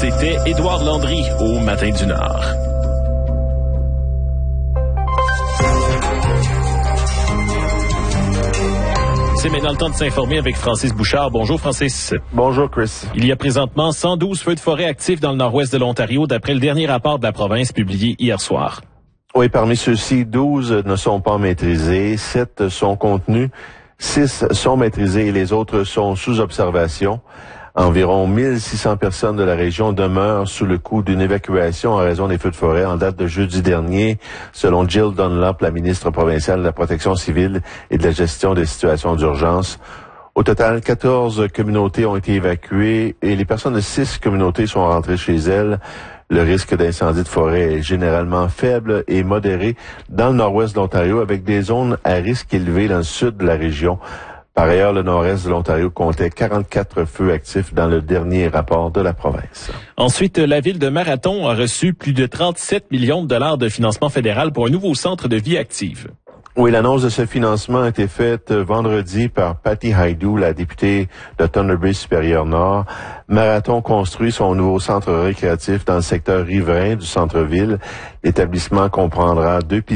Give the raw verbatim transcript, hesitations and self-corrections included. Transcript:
C'était Édouard Landry au Matin du Nord. C'est maintenant le temps de s'informer avec Francis Bouchard. Bonjour Francis. Bonjour Chris. Il y a présentement cent douze feux de forêt actifs dans le nord-ouest de l'Ontario d'après le dernier rapport de la province publié hier soir. Oui, parmi ceux-ci, douze ne sont pas maîtrisés, sept sont contenus, six sont maîtrisés et les autres sont sous observation. Environ mille six cents personnes de la région demeurent sous le coup d'une évacuation en raison des feux de forêt en date de jeudi dernier, selon Jill Dunlop, la ministre provinciale de la Protection civile et de la gestion des situations d'urgence. Au total, quatorze communautés ont été évacuées et les personnes de six communautés sont rentrées chez elles. Le risque d'incendie de forêt est généralement faible et modéré dans le nord-ouest de l'Ontario, avec des zones à risque élevé dans le sud de la région. Par ailleurs, le nord-est de l'Ontario comptait quarante-quatre feux actifs dans le dernier rapport de la province. Ensuite, la ville de Marathon a reçu plus de trente-sept millions de dollars de financement fédéral pour un nouveau centre de vie active. Oui, l'annonce de ce financement a été faite vendredi par Patty Haidou, la députée de Thunder Bay Supérieur-Nord. Marathon construit son nouveau centre récréatif dans le secteur riverain du centre-ville. L'établissement comprendra deux piscines